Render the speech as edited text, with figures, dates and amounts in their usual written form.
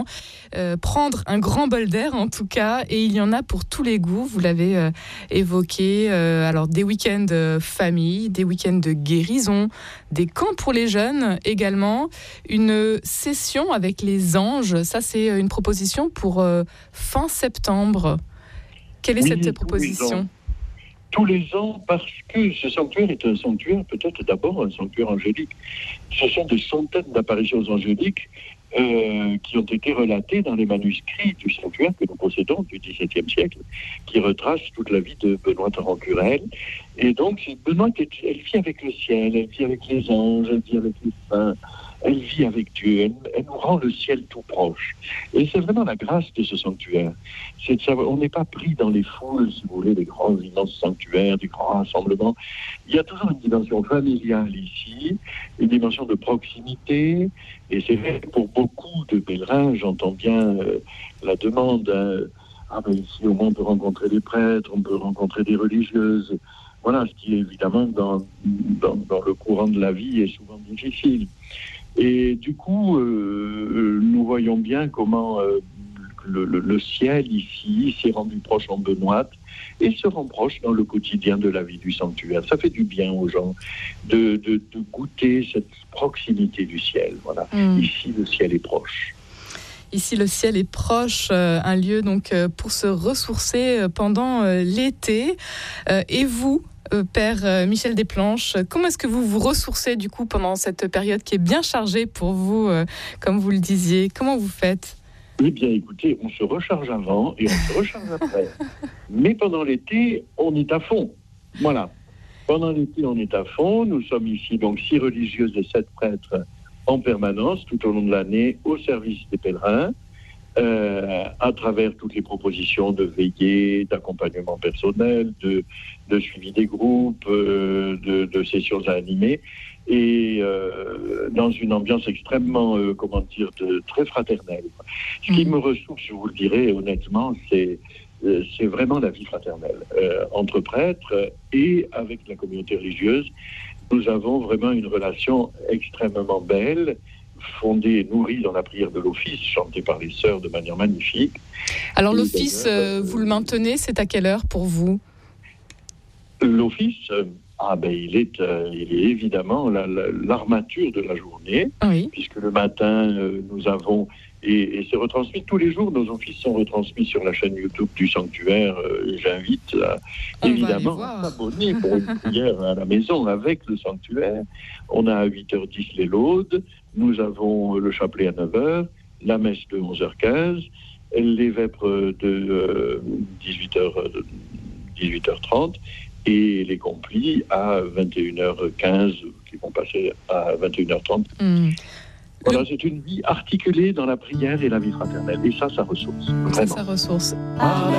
prendre un grand bol d'air en tout cas, et il y en a pour tous les goûts, vous l'avez évoqué, alors des week-ends famille, des week-ends de guérison, des camps pour les jeunes également, une session avec les anges, ça c'est une proposition pour fin septembre. Quelle est cette proposition ? Tous les ans, parce que ce sanctuaire est un sanctuaire, peut-être d'abord un sanctuaire angélique. Ce sont des centaines d'apparitions angéliques qui ont été relatées dans les manuscrits du sanctuaire que nous possédons du XVIIe siècle, qui retracent toute la vie de Benoît Rancurel. Et donc, Benoît, elle vit avec le ciel, elle vit avec les anges, elle vit avec les saints, elle vit avec Dieu, elle nous rend le ciel tout proche. Et c'est vraiment la grâce de ce sanctuaire. C'est de savoir, on n'est pas pris dans les foules, si vous voulez, des grands, immenses sanctuaires, des grands rassemblements. Il y a toujours une dimension familiale ici, une dimension de proximité, et c'est vrai pour beaucoup de pèlerins, j'entends bien la demande, ici au moins on peut rencontrer des prêtres, on peut rencontrer des religieuses, voilà, ce qui évidemment dans le courant de la vie est souvent difficile. Et du coup, nous voyons bien comment le ciel ici s'est rendu proche en Benoît et se rend proche dans le quotidien de la vie du sanctuaire. Ça fait du bien aux gens de goûter cette proximité du ciel. Voilà. Ici, le ciel est proche. Ici, le ciel est proche, un lieu donc pour se ressourcer pendant l'été. Et vous, Père Michel Desplanches, comment est-ce que vous vous ressourcez du coup pendant cette période qui est bien chargée pour vous, comme vous le disiez ? Comment vous faites ? Eh bien, écoutez, on se recharge avant et on se recharge après. Mais pendant l'été, on est à fond. Voilà. Pendant l'été, on est à fond. Nous sommes ici, donc, 6 religieuses et 7 prêtres en permanence, tout au long de l'année, au service des pèlerins, à travers toutes les propositions de veillée, d'accompagnement personnel, de suivi des groupes, de sessions à animer, et dans une ambiance extrêmement, très fraternelle. Ce qui me ressource, je vous le dirai honnêtement, c'est vraiment la vie fraternelle. Entre prêtres et avec la communauté religieuse, nous avons vraiment une relation extrêmement belle, fondée et nourrie dans la prière de l'office, chantée par les sœurs de manière magnifique. Alors l'office, vous le maintenez, c'est à quelle heure pour vous ? L'office, il est évidemment l'armature de la journée, oui. Puisque le matin, nous avons, et c'est retransmis tous les jours, nos offices sont retransmis sur la chaîne YouTube du sanctuaire. J'invite évidemment à s'abonner pour une prière à la maison avec le sanctuaire. On a à 8h10 les laudes, nous avons le chapelet à 9h, la messe de 11h15, les vêpres de 18h30, et les complis à 21h15, qui vont passer à 21h30. Voilà, c'est une vie articulée dans la prière et la vie fraternelle. Et ça ressource. Vraiment. Ça ressource.